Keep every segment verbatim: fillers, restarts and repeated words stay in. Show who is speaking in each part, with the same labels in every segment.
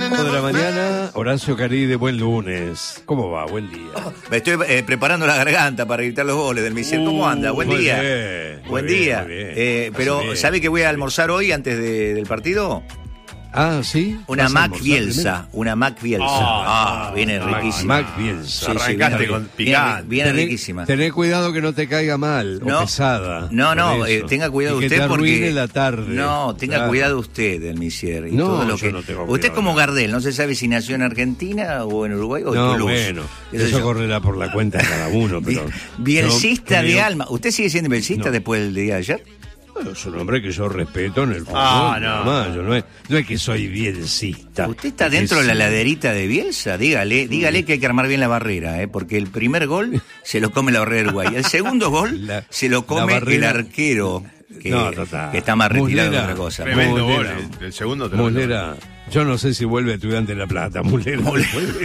Speaker 1: de la mañana, Horacio Caride, buen lunes. ¿Cómo va? Buen día.
Speaker 2: Oh, me estoy eh, preparando la garganta para gritar los goles del Misil. ¿Cómo anda? Buen
Speaker 1: muy
Speaker 2: día.
Speaker 1: Bien,
Speaker 2: buen
Speaker 1: muy
Speaker 2: día.
Speaker 1: Bien, muy bien.
Speaker 2: Eh, pero,
Speaker 1: bien.
Speaker 2: ¿sabe que voy a almorzar hoy antes de, del partido?
Speaker 1: Ah, ¿sí?
Speaker 2: Una Mac Bielsa. Una Mac Bielsa. Ah,
Speaker 3: Oh,
Speaker 2: viene
Speaker 1: Mac,
Speaker 2: riquísima.
Speaker 1: Mac Bielsa.
Speaker 2: Sí, sí,
Speaker 3: Arrancaste
Speaker 2: viene,
Speaker 3: con
Speaker 2: viene-
Speaker 3: picante.
Speaker 2: viene
Speaker 1: Tené-
Speaker 2: riquísima.
Speaker 1: Tené cuidado que no te caiga mal
Speaker 2: No,
Speaker 1: o pesada.
Speaker 2: No, no,
Speaker 1: por
Speaker 2: eh,
Speaker 1: eso.
Speaker 2: tenga cuidado
Speaker 1: Y que
Speaker 2: usted
Speaker 1: te
Speaker 2: porque
Speaker 1: arruine la tarde.
Speaker 2: No, tenga
Speaker 1: Claro.
Speaker 2: cuidado usted, del Misier. Y
Speaker 1: No,
Speaker 2: todo lo
Speaker 1: yo
Speaker 2: que...
Speaker 1: no tengo
Speaker 2: Usted
Speaker 1: cuidado
Speaker 2: es como
Speaker 1: de nada.
Speaker 2: Gardel, no se sabe si nació en Argentina o en Uruguay o en
Speaker 1: No,
Speaker 2: Toulouse.
Speaker 1: bueno,
Speaker 2: Qué sé
Speaker 1: eso
Speaker 2: yo.
Speaker 1: correrá por la cuenta de cada uno, pero...
Speaker 2: Bielcista
Speaker 1: yo
Speaker 2: de
Speaker 1: creo-
Speaker 2: alma. ¿Usted sigue siendo bielcista
Speaker 1: No.
Speaker 2: después del día de ayer?
Speaker 1: Bueno, es un hombre que yo respeto en el fútbol.
Speaker 3: Ah,
Speaker 1: nada
Speaker 3: no.
Speaker 1: más. Yo no, es, no es que soy bielcista.
Speaker 2: ¿Usted está dentro de la
Speaker 1: Sí.
Speaker 2: laderita de Bielsa? Dígale, dígale que hay que armar bien la barrera, ¿eh? Porque el primer gol se lo come la barrera de Uruguay. El segundo gol
Speaker 1: La-
Speaker 2: se lo
Speaker 1: la
Speaker 2: come
Speaker 1: barrera-
Speaker 2: el arquero, que,
Speaker 1: No, total.
Speaker 2: que está más retirado que
Speaker 1: Muslera.
Speaker 2: otra cosa.
Speaker 3: Tremendo gol.
Speaker 1: Muslera.
Speaker 3: El, el segundo te lo
Speaker 1: Muslera, yo no sé si vuelve Estudiante de La Plata, Muslera. No,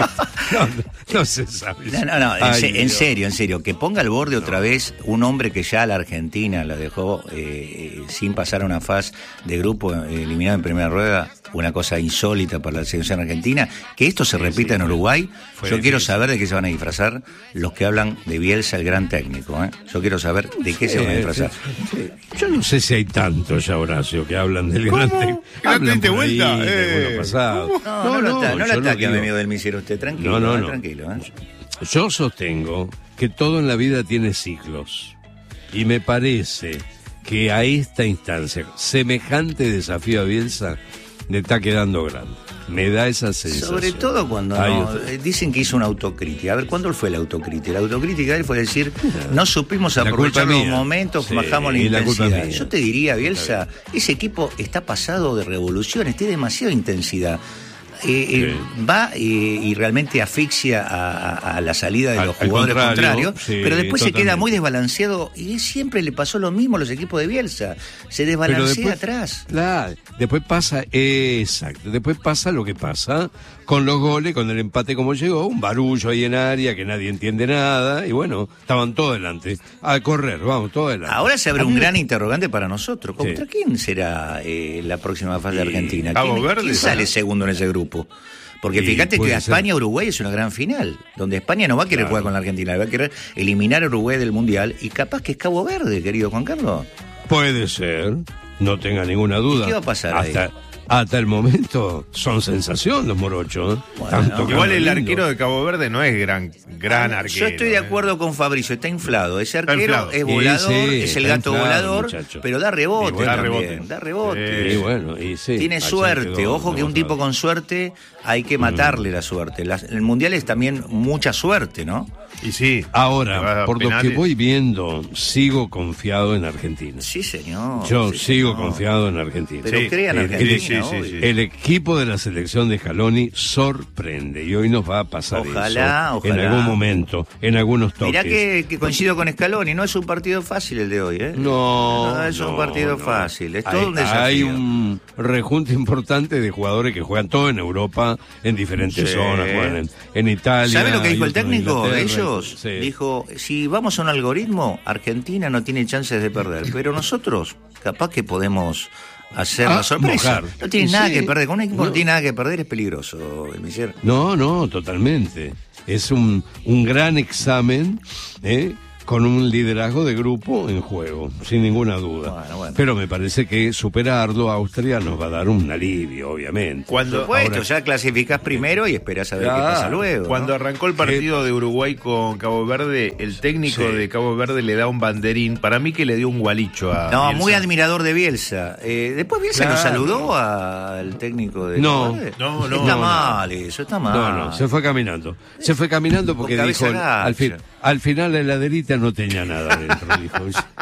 Speaker 1: no, no se sabe.
Speaker 2: No, no, no, en,
Speaker 1: Ay,
Speaker 2: se- en
Speaker 1: Dios.
Speaker 2: serio, en serio, que ponga al borde otra vez un hombre que ya a la Argentina la dejó eh, sin pasar a una fase de grupo, eh, eliminado en primera rueda, una cosa insólita para la selección argentina, que esto se repita
Speaker 1: sí,
Speaker 2: en Uruguay.
Speaker 1: fue
Speaker 2: Yo quiero
Speaker 1: difícil.
Speaker 2: saber de qué se van a disfrazar los que hablan de Bielsa, el gran técnico, ¿eh? Yo quiero saber de qué se van a disfrazar.
Speaker 1: Sí, sí. Yo no sé si hay tantos ya, Horacio, que hablan del gran técnico.
Speaker 3: ¿Que no te
Speaker 1: Hablan
Speaker 3: diste
Speaker 1: por ahí
Speaker 3: vuelta?
Speaker 1: de
Speaker 3: Eh.
Speaker 1: alguno pasado.
Speaker 2: No, no, no, no, no
Speaker 1: yo
Speaker 2: le ataque a mi
Speaker 1: digo.
Speaker 2: amigo del Misiero usted, tranquilo,
Speaker 1: No, no,
Speaker 2: eh,
Speaker 1: no.
Speaker 2: tranquilo. ¿eh?
Speaker 1: Yo sostengo que todo en la vida tiene ciclos. Y me parece que a esta instancia, semejante desafío a Bielsa, le está quedando grande. Me da esa sensación.
Speaker 2: Sobre todo cuando
Speaker 1: Ahí
Speaker 2: no-
Speaker 1: está.
Speaker 2: eh, dicen que hizo una autocrítica. A ver, ¿cuándo fue la autocrítica? La autocrítica de él fue decir, no supimos
Speaker 1: La
Speaker 2: aprovechar
Speaker 1: culpa
Speaker 2: los
Speaker 1: mía.
Speaker 2: momentos,
Speaker 1: Sí,
Speaker 2: bajamos la
Speaker 1: y la culpa
Speaker 2: intensidad.
Speaker 1: mía.
Speaker 2: Yo te diría, Bielsa, ese equipo está pasado de revoluciones, tiene demasiada intensidad. Eh, eh, va eh, y realmente asfixia a, a- a la salida de
Speaker 1: Al-
Speaker 2: los
Speaker 1: al
Speaker 2: jugadores
Speaker 1: contrario,
Speaker 2: contrarios,
Speaker 1: sí,
Speaker 2: pero después se queda
Speaker 1: totalmente.
Speaker 2: muy desbalanceado y siempre le pasó lo mismo a los equipos de Bielsa. Se
Speaker 1: Pero
Speaker 2: desbalancea
Speaker 1: después,
Speaker 2: atrás.
Speaker 1: Claro, después pasa, exacto, después pasa lo que pasa con los goles, con el empate como llegó, un barullo ahí en área que nadie entiende nada, y bueno, estaban todos delante, a correr, vamos, todos delante.
Speaker 2: Ahora se abre
Speaker 1: A
Speaker 2: un
Speaker 1: mí-
Speaker 2: gran interrogante para nosotros. ¿Contra
Speaker 1: Sí.
Speaker 2: quién será eh, la próxima fase de
Speaker 1: Y
Speaker 2: Argentina?
Speaker 3: Cabo
Speaker 2: ¿Quién,
Speaker 3: Verde,
Speaker 2: quién
Speaker 3: ¿no?
Speaker 2: sale segundo en ese grupo? Porque
Speaker 1: Y
Speaker 2: fíjate que
Speaker 1: puede
Speaker 2: a
Speaker 1: ser.
Speaker 2: España-Uruguay es una gran final, donde España no va a querer
Speaker 1: Claro.
Speaker 2: jugar con la Argentina, va a querer eliminar a Uruguay del Mundial, y capaz que es Cabo Verde, querido Juan Carlos.
Speaker 1: Puede ser, no tenga ninguna duda.
Speaker 2: ¿Y qué va a pasar
Speaker 1: hasta,
Speaker 2: ahí?
Speaker 1: hasta el momento son sensación los morochos. ¿eh?
Speaker 2: Bueno,
Speaker 1: Tanto que
Speaker 3: Igual
Speaker 1: andan
Speaker 3: el
Speaker 1: lindo.
Speaker 3: arquero de Cabo Verde no es gran, gran arquero.
Speaker 2: Yo estoy de
Speaker 3: ¿eh?
Speaker 2: acuerdo con Fabricio, está inflado. Ese
Speaker 3: Está
Speaker 2: arquero
Speaker 3: inflado.
Speaker 2: es
Speaker 1: Sí,
Speaker 2: volador,
Speaker 1: sí,
Speaker 2: es el
Speaker 1: está
Speaker 2: gato
Speaker 1: inflado,
Speaker 2: volador,
Speaker 1: muchacho.
Speaker 2: pero da rebote
Speaker 1: Y bueno,
Speaker 3: da
Speaker 2: también,
Speaker 3: rebote.
Speaker 2: da rebote.
Speaker 3: Sí.
Speaker 1: Y bueno, y sí,
Speaker 2: Tiene
Speaker 1: ayer
Speaker 2: suerte,
Speaker 1: quedó
Speaker 2: ojo que un tipo
Speaker 1: demostrado.
Speaker 2: con suerte hay que matarle la suerte. Las- el mundial es también mucha suerte, ¿no?
Speaker 3: Y sí. Te vas
Speaker 1: Ahora,
Speaker 3: a
Speaker 1: por lo
Speaker 3: penales.
Speaker 1: que voy viendo, sigo confiado en Argentina.
Speaker 2: Sí, señor.
Speaker 1: Yo
Speaker 2: sí,
Speaker 1: sigo
Speaker 2: señor.
Speaker 1: confiado en Argentina.
Speaker 2: Pero
Speaker 3: Sí,
Speaker 2: crean
Speaker 1: el-
Speaker 2: Argentina,
Speaker 1: el-
Speaker 3: sí, sí,
Speaker 2: obvio.
Speaker 3: sí.
Speaker 1: El equipo de la selección de Scaloni sorprende y hoy nos va a pasar
Speaker 2: Ojalá,
Speaker 1: eso
Speaker 2: ojalá.
Speaker 1: en algún momento, en algunos toques.
Speaker 2: Mirá que, que coincido con Scaloni, no es un partido fácil el de hoy, ¿eh?
Speaker 1: No,
Speaker 2: No es un
Speaker 1: no,
Speaker 2: partido
Speaker 1: no.
Speaker 2: fácil, es
Speaker 1: hay,
Speaker 2: todo un desafío.
Speaker 1: Hay un rejunte importante de jugadores que juegan todo en Europa, en diferentes
Speaker 2: Sí.
Speaker 1: zonas, juegan en, en Italia.
Speaker 2: ¿Sabe lo que
Speaker 1: hay
Speaker 2: dijo el
Speaker 1: otros en
Speaker 2: técnico de
Speaker 1: Inglaterra,
Speaker 2: ellos?
Speaker 1: sí.
Speaker 2: Dijo, si vamos a un algoritmo, Argentina no tiene chances de perder, pero nosotros capaz que podemos hacer
Speaker 1: Ah,
Speaker 2: la sorpresa.
Speaker 1: mojar.
Speaker 2: No tiene
Speaker 1: Sí.
Speaker 2: nada que perder, con un equipo no,
Speaker 1: No.
Speaker 2: tiene nada que perder, es peligroso, el Misier.
Speaker 1: No, no, totalmente. Es un, un gran examen, ¿eh? Con un liderazgo de grupo en juego, sin ninguna duda.
Speaker 2: Bueno, bueno.
Speaker 1: Pero me parece que superarlo a Austria nos va a dar un alivio, obviamente.
Speaker 2: Por
Speaker 3: Cuando,
Speaker 2: supuesto,
Speaker 1: ahora-
Speaker 2: ya clasificás primero y esperás a ver
Speaker 1: Claro.
Speaker 2: qué pasa luego.
Speaker 3: Cuando
Speaker 2: ¿no?
Speaker 3: arrancó el partido de Uruguay con Cabo Verde, el técnico
Speaker 1: Sí.
Speaker 3: de Cabo Verde le da un banderín. Para mí que le dio un gualicho a
Speaker 2: No,
Speaker 3: Bielsa.
Speaker 2: muy admirador de Bielsa. Eh, después Bielsa
Speaker 1: Claro.
Speaker 2: nos saludó al técnico de
Speaker 1: No.
Speaker 2: Cabo Verde.
Speaker 3: No, no,
Speaker 2: Está
Speaker 3: no,
Speaker 2: mal eso, está mal.
Speaker 1: No, no, se fue caminando. Se fue caminando porque
Speaker 2: Con
Speaker 1: dijo,
Speaker 2: cabeza
Speaker 1: al, fin,
Speaker 2: gacha.
Speaker 1: al final la heladerita no tenía nada dentro, dijo.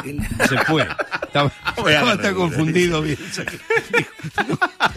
Speaker 1: Se fue. Estaba,
Speaker 3: Voy a
Speaker 1: estaba
Speaker 3: agarrar
Speaker 1: tan confundido. Bielsa, que dijo,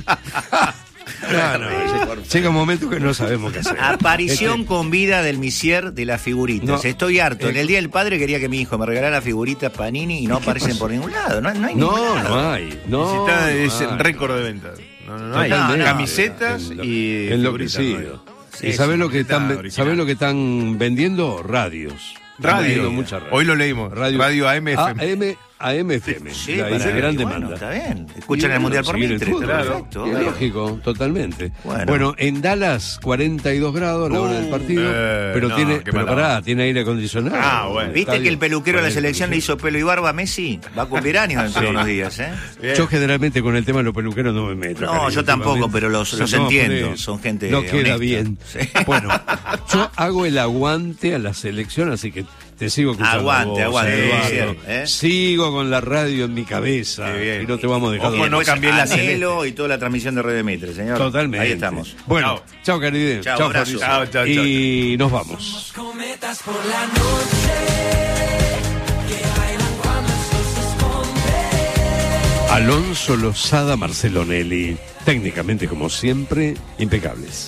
Speaker 1: no, no, llega un momento que no sabemos qué hacer.
Speaker 2: Aparición
Speaker 1: Este,
Speaker 2: con vida del Misier de las figuritas.
Speaker 1: No.
Speaker 2: Estoy harto.
Speaker 1: Eh,
Speaker 2: En el Día del Padre quería que mi hijo me regalara figuritas Panini y no aparecen por ningún lado. No, no hay ningún
Speaker 1: No,
Speaker 2: lado.
Speaker 1: no hay. No,
Speaker 3: Si está- es
Speaker 1: no hay.
Speaker 3: récord de ventas. No, no, no hay.
Speaker 1: Totalmente.
Speaker 3: Camisetas
Speaker 1: Enlo-
Speaker 3: y
Speaker 1: enloquecido.
Speaker 3: figuritas, no
Speaker 2: Sí,
Speaker 1: ¿Y sabés
Speaker 2: sí,
Speaker 1: lo que
Speaker 3: está
Speaker 1: están ve-
Speaker 3: original.
Speaker 1: sabés lo que están vendiendo? Radios.
Speaker 3: hay.
Speaker 1: Están vendiendo
Speaker 3: Radio.
Speaker 1: muchas radios.
Speaker 3: Hoy lo leímos. Radio, A M F M.
Speaker 1: A M, A M F M.
Speaker 2: Sí,
Speaker 1: la
Speaker 2: para
Speaker 1: hice
Speaker 2: ver,
Speaker 1: gran
Speaker 2: y bueno,
Speaker 1: demanda.
Speaker 2: está bien. Escuchan
Speaker 1: Y
Speaker 2: el
Speaker 1: bueno,
Speaker 2: Mundial por
Speaker 1: seguir el
Speaker 2: Mitre,
Speaker 1: fútbol,
Speaker 2: está
Speaker 1: claro.
Speaker 2: perfecto.
Speaker 1: Y es
Speaker 2: claro.
Speaker 1: lógico, totalmente.
Speaker 2: Bueno.
Speaker 1: Bueno. en Dallas, cuarenta y dos grados a la hora del partido,
Speaker 3: eh,
Speaker 1: pero
Speaker 3: no,
Speaker 1: tiene,
Speaker 3: qué
Speaker 1: pero
Speaker 3: mala
Speaker 1: pará,
Speaker 3: onda.
Speaker 1: tiene aire acondicionado.
Speaker 3: Ah, bueno.
Speaker 2: ¿Viste
Speaker 1: Estadio,
Speaker 2: que el peluquero de la
Speaker 1: con aire
Speaker 2: selección le hizo pelo y barba a Messi? Va a cumplir años dentro de
Speaker 1: Sí.
Speaker 2: unos días, ¿eh?
Speaker 3: Bien.
Speaker 1: Yo generalmente con el tema de los peluqueros no me meto.
Speaker 2: No,
Speaker 1: cariño,
Speaker 2: yo tampoco,
Speaker 1: últimamente.
Speaker 2: pero los- los
Speaker 1: No,
Speaker 2: entiendo,
Speaker 1: porque
Speaker 2: son gente
Speaker 1: No queda
Speaker 2: honesta.
Speaker 1: bien.
Speaker 2: Sí.
Speaker 1: Bueno, yo hago el aguante a la selección, así que te sigo escuchando.
Speaker 2: Aguante,
Speaker 1: a vos,
Speaker 2: aguante,
Speaker 1: Eduardo.
Speaker 2: bien, ¿eh?
Speaker 1: Sigo con la radio en mi cabeza.
Speaker 3: Qué bien.
Speaker 1: Y no te vamos a dejar
Speaker 3: Ojo,
Speaker 1: dormir.
Speaker 3: no
Speaker 2: Después
Speaker 3: cambié la
Speaker 2: Anhelo y toda la transmisión de Red de Mitre, señor.
Speaker 1: Totalmente.
Speaker 2: Ahí estamos.
Speaker 1: Bueno,
Speaker 3: Chao.
Speaker 1: chao, querido.
Speaker 2: Chao, abrazo.
Speaker 1: Fabricio.
Speaker 3: Chao, chao, chao.
Speaker 1: Y nos vamos.
Speaker 4: Cometas por la noche que bailan cuando el sol se esconde.
Speaker 1: Alonso Lozada, Marcelo Nelly. Técnicamente, como siempre, impecables.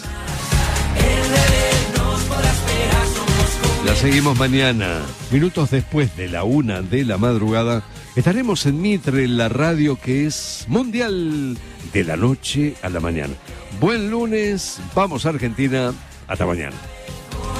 Speaker 1: La seguimos mañana, minutos después de la una de la madrugada. Estaremos en Mitre, la radio que es mundial de la noche a la mañana. Buen lunes, vamos a Argentina, hasta mañana.